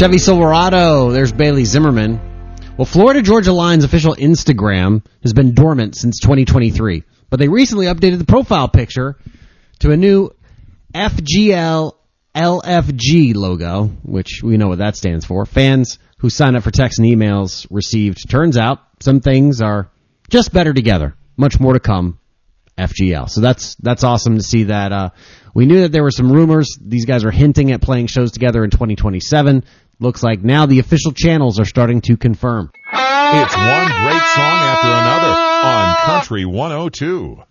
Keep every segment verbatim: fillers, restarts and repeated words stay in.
Chevy Silverado. There's Bailey Zimmerman. Well, Florida Georgia Line's official Instagram has been dormant since twenty twenty-three, but they recently updated the profile picture to a new F G L L F G logo, which we know what that stands for. Fans who sign up for texts and emails received. Turns out some things are just better together. Much more to come. F G L. So that's that's awesome to see that. Uh, we knew that there were some rumors. These guys are hinting at playing shows together in twenty twenty-seven. Looks like now the official channels are starting to confirm. It's one great song after another on Country one oh two.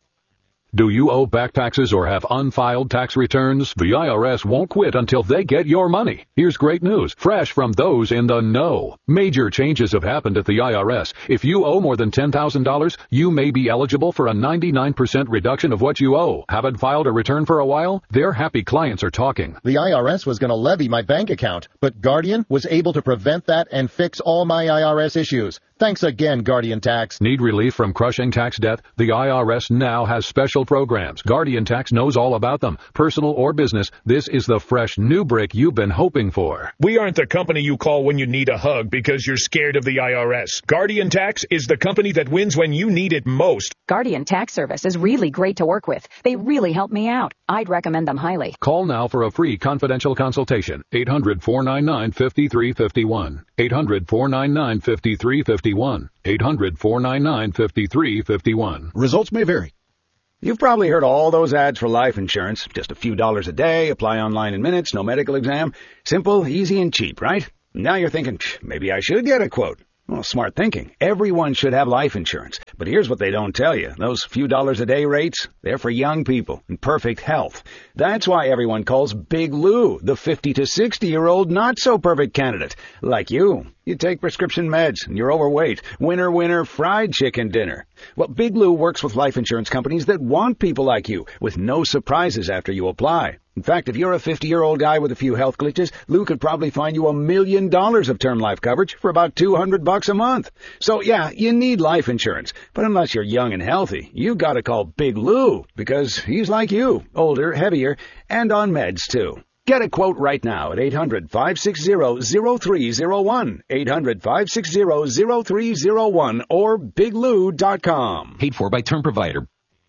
Do you owe back taxes or have unfiled tax returns? The I R S won't quit until they get your money. Here's great news, fresh from those in the know. Major changes have happened at the I R S. If you owe more than ten thousand dollars, you may be eligible for a ninety-nine percent reduction of what you owe. Haven't filed a return for a while? Their happy clients are talking. The I R S was going to levy my bank account, but Guardian was able to prevent that and fix all my I R S issues. Thanks again, Guardian Tax. Need relief from crushing tax debt? The I R S now has special programs. Guardian Tax knows all about them. Personal or business, this is the fresh new brick you've been hoping for. We aren't the company you call when you need a hug because you're scared of the I R S. Guardian Tax is the company that wins when you need it most. Guardian Tax Service is really great to work with. They really help me out. I'd recommend them highly. Call now for a free confidential consultation. eight hundred, four nine nine, five three five one. eight hundred, four nine nine, five three five one. eight hundred, four nine nine, five three five one. Results may vary. You've probably heard all those ads for life insurance. Just a few dollars a day, apply online in minutes, no medical exam. Simple, easy, and cheap, right? Now you're thinking, maybe I should get a quote. Well, smart thinking. Everyone should have life insurance. But here's what they don't tell you. Those few dollars a day rates, they're for young people in perfect health. That's why everyone calls Big Lou the fifty to sixty-year-old not-so-perfect candidate. Like you. You take prescription meds, and you're overweight. Winner, winner, fried chicken dinner. Well, Big Lou works with life insurance companies that want people like you, with no surprises after you apply. In fact, if you're a fifty-year-old guy with a few health glitches, Lou could probably find you a million dollars of term life coverage for about two hundred bucks a month. So, yeah, you need life insurance. But unless you're young and healthy, you gotta call Big Lou, because he's like you, older, heavier, and on meds, too. Get a quote right now at eight hundred, five six zero, zero three zero one, eight hundred, five six zero, zero three zero one, or big lou dot com. Paid for by Term Provider.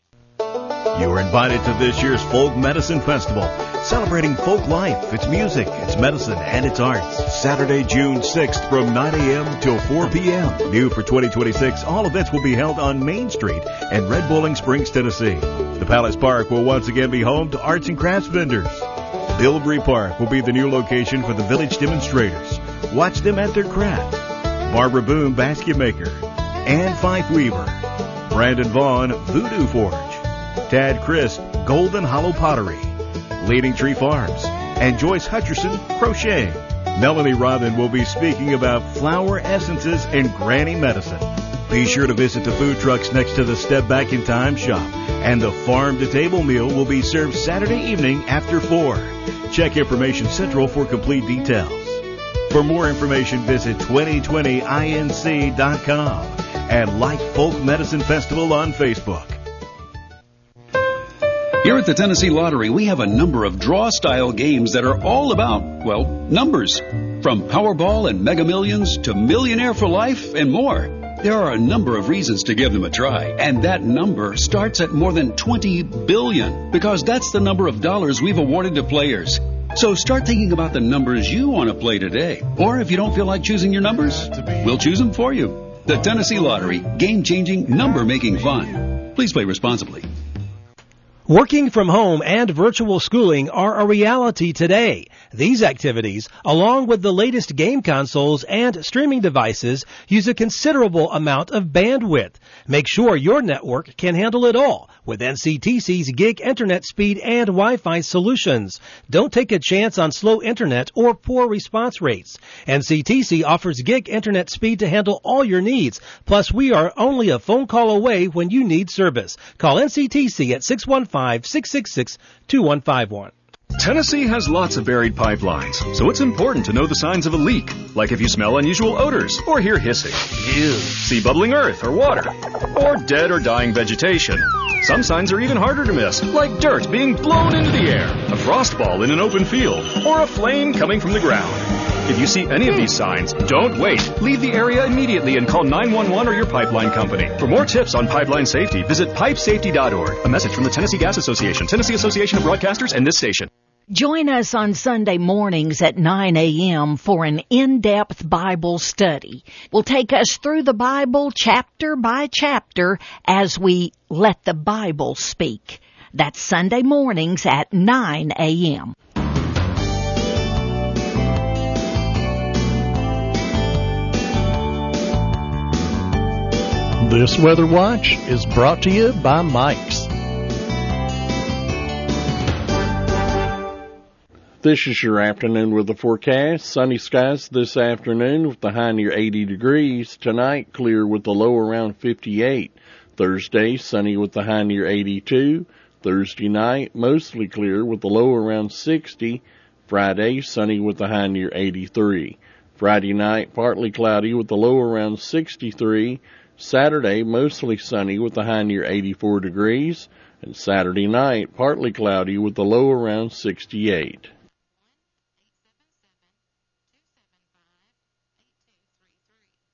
You are invited to this year's Folk Medicine Festival, celebrating folk life, its music, its medicine, and its arts. Saturday, June sixth from nine a.m. till four p.m. New for twenty twenty-six, all events will be held on Main Street in Red Bowling Springs, Tennessee. The Palace Park will once again be home to arts and crafts vendors. Bilbrey Park will be the new location for the village demonstrators. Watch them at their craft. Barbara Boone, basket maker. Ann Fife Weaver. Brandon Vaughn, Voodoo Forge. Tad Crisp, Golden Hollow Pottery. Leading Tree Farms. And Joyce Hutcherson, Crochet. Melanie Robin will be speaking about flower essences and granny medicine. Be sure to visit the food trucks next to the Step Back in Time shop. And the farm-to-table meal will be served Saturday evening after four. Check Information Central for complete details. For more information, visit twenty twenty I N C dot com and like Folk Medicine Festival on Facebook. Here at the Tennessee Lottery, we have a number of draw-style games that are all about, well, numbers. From Powerball and Mega Millions to Millionaire for Life and more. There are a number of reasons to give them a try, and that number starts at more than twenty billion dollars, because that's the number of dollars we've awarded to players. So start thinking about the numbers you want to play today. Or if you don't feel like choosing your numbers, we'll choose them for you. The Tennessee Lottery, game-changing, number-making fun. Please play responsibly. Working from home and virtual schooling are a reality today. These activities, along with the latest game consoles and streaming devices, use a considerable amount of bandwidth. Make sure your network can handle it all with N C T C's gig internet speed and Wi-Fi solutions. Don't take a chance on slow internet or poor response rates. N C T C offers gig internet speed to handle all your needs. Plus, we are only a phone call away when you need service. Call N C T C at six one five, six six six, two one five one. Tennessee has lots of buried pipelines, so it's important to know the signs of a leak, like if you smell unusual odors or hear hissing, ew, see bubbling earth or water, or dead or dying vegetation. Some signs are even harder to miss, like dirt being blown into the air, a frost ball in an open field, or a flame coming from the ground. If you see any of these signs, don't wait. Leave the area immediately and call nine one one or your pipeline company. For more tips on pipeline safety, visit pipe safety dot org. A message from the Tennessee Gas Association, Tennessee Association of Broadcasters, and this station. Join us on Sunday mornings at nine a.m. for an in-depth Bible study. We'll take us through the Bible chapter by chapter as we let the Bible speak. That's Sunday mornings at nine a.m. This Weather Watch is brought to you by Mike's. This is your afternoon with the forecast. Sunny skies this afternoon with the high near eighty degrees. Tonight, clear with the low around fifty-eight. Thursday, sunny with the high near eighty-two. Thursday night, mostly clear with the low around sixty. Friday, sunny with the high near eighty-three. Friday night, partly cloudy with the low around sixty-three. Saturday, mostly sunny with the high near eighty-four degrees. And Saturday night, partly cloudy with the low around sixty-eight.